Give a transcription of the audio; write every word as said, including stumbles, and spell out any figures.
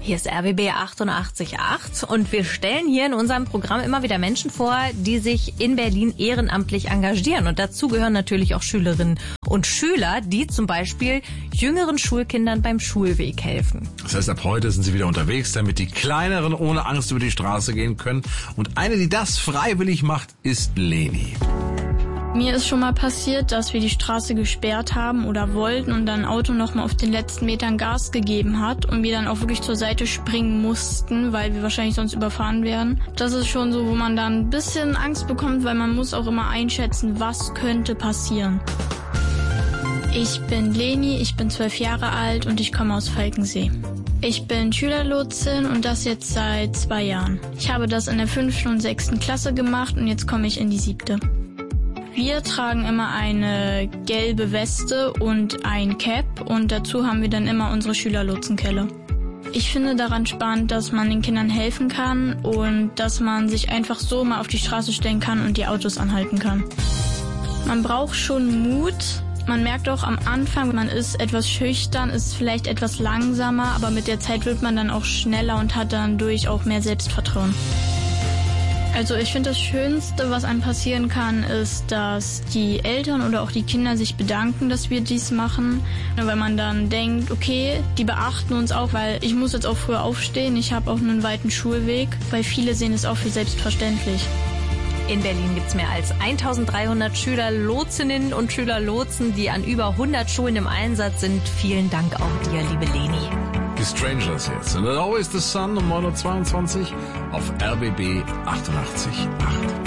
Hier ist R B B achtundachtzig Komma acht und wir stellen hier in unserem Programm immer wieder Menschen vor, die sich in Berlin ehrenamtlich engagieren. Und dazu gehören natürlich auch Schülerinnen und Schüler, die zum Beispiel jüngeren Schulkindern beim Schulweg helfen. Das heißt, ab heute sind sie wieder unterwegs, damit die Kleineren ohne Angst über die Straße gehen können. Und eine, die das freiwillig macht, ist Leni. Mir ist schon mal passiert, dass wir die Straße gesperrt haben oder wollten und dann ein Auto noch mal auf den letzten Metern Gas gegeben hat und wir dann auch wirklich zur Seite springen mussten, weil wir wahrscheinlich sonst überfahren werden. Das ist schon so, wo man dann ein bisschen Angst bekommt, weil man muss auch immer einschätzen, was könnte passieren. Ich bin Leni, ich bin zwölf Jahre alt und ich komme aus Falkensee. Ich bin Schülerlotsin und das jetzt seit zwei Jahren. Ich habe das in der fünften und sechsten Klasse gemacht und jetzt komme ich in die siebte. Wir tragen immer eine gelbe Weste und ein Cap und dazu haben wir dann immer unsere Schülerlotsenkelle. Ich finde daran spannend, dass man den Kindern helfen kann und dass man sich einfach so mal auf die Straße stellen kann und die Autos anhalten kann. Man braucht schon Mut. Man merkt auch am Anfang, man ist etwas schüchtern, ist vielleicht etwas langsamer, aber mit der Zeit wird man dann auch schneller und hat dann durch auch mehr Selbstvertrauen. Also ich finde, das Schönste, was einem passieren kann, ist, dass die Eltern oder auch die Kinder sich bedanken, dass wir dies machen. Weil man dann denkt, okay, die beachten uns auch, weil ich muss jetzt auch früher aufstehen. Ich habe auch einen weiten Schulweg, weil viele sehen es auch für selbstverständlich. In Berlin gibt's mehr als eintausenddreihundert Schülerlotsinnen und Schülerlotsen, die an über hundert Schulen im Einsatz sind. Vielen Dank auch dir, liebe Leni. Die Strangers jetzt. And Always the Sun um neun Uhr zweiundzwanzig auf R B B achtundachtzig Komma acht.